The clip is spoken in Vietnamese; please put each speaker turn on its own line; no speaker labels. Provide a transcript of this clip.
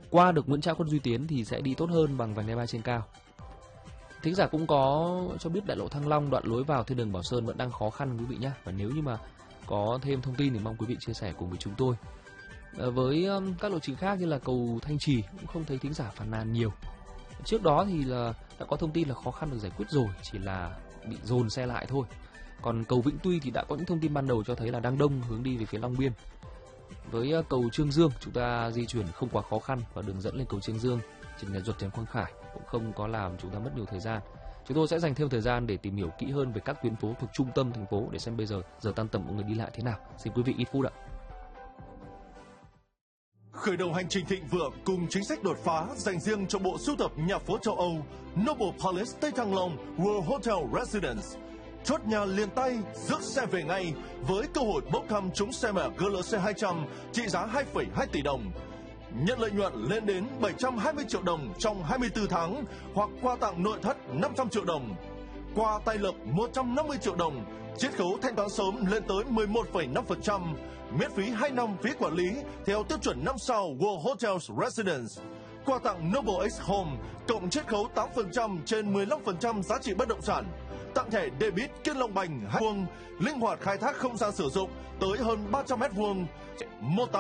qua được Nguyễn Trãi, Khuất Duy Tiến thì sẽ đi tốt hơn bằng vành đai 3 trên cao. Thính giả cũng có cho biết đại lộ Thăng Long đoạn lối vào thiên đường Bảo Sơn vẫn đang khó khăn quý vị nhé. Và nếu như mà có thêm thông tin thì mong quý vị chia sẻ cùng với chúng tôi. Với các lộ trình khác như là cầu Thanh Trì cũng không thấy thính giả phàn nàn nhiều. Trước đó thì là đã có thông tin là khó khăn được giải quyết rồi, chỉ là bị dồn xe lại thôi. Còn cầu Vĩnh Tuy thì đã có những thông tin ban đầu cho thấy là đang đông hướng đi về phía Long Biên. Với cầu Chương Dương chúng ta di chuyển không quá khó khăn và đường dẫn lên cầu Chương Dương Trần Nhật Duật, Trần Quang Khải cũng không có làm chúng ta mất nhiều thời gian. Chúng tôi sẽ dành thêm thời gian để tìm hiểu kỹ hơn về các tuyến phố thuộc trung tâm thành phố để xem bây giờ giờ tan tầm mọi người đi lại thế nào. Xin quý vị ít phút ạ.
Khởi đầu hành trình thịnh vượng cùng chính sách đột phá dành riêng cho bộ sưu tập nhà phố châu Âu Noble Palace Tây Thăng Long World Hotel Residence. Chốt nhà liền tay, rước xe về ngay với cơ hội bốc thăm trúng xe mẹ GLC 200 trị giá 2,2 tỷ đồng. Nhận lợi nhuận lên đến 720 triệu đồng trong 24 tháng hoặc quà tặng nội thất 500 triệu đồng. Quà tay lộc 150 triệu đồng, chiết khấu thanh toán sớm lên tới 11,5%, miễn phí 2 năm phí quản lý theo tiêu chuẩn 5 sao World Hotels Residence. Quà tặng Noble X Home cộng chiết khấu 8% trên 15% giá trị bất động sản. Tặng thẻ debit Kiên Long Bành 2 vuông, linh hoạt khai thác không gian sử dụng tới hơn 300 m2.